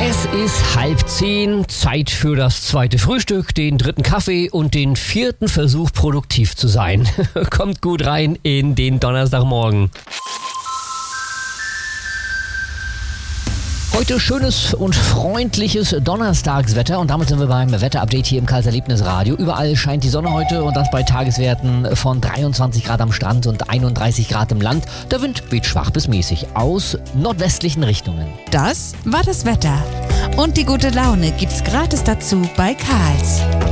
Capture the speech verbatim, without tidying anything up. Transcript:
Es ist halb zehn, Zeit für das zweite Frühstück, den dritten Kaffee und den vierten Versuch, produktiv zu sein. Kommt gut rein in den Donnerstagmorgen. Heute schönes und freundliches Donnerstagswetter und damit sind wir beim Wetterupdate hier im Kaiserlebnis-Radio. Überall scheint die Sonne heute und das bei Tageswerten von dreiundzwanzig Grad am Strand und einunddreißig Grad im Land. Der Wind weht schwach bis mäßig aus nordwestlichen Richtungen. Das war das Wetter. Und die gute Laune gibt's gratis dazu bei Karls.